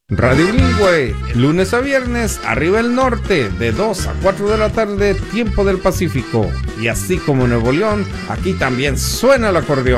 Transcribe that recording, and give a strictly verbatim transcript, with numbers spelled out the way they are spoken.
Radio Bilingüe, lunes a viernes, arriba el norte, de dos a cuatro de la tarde, tiempo del Pacífico. Y así como en Nuevo León, aquí también suena el acordeón.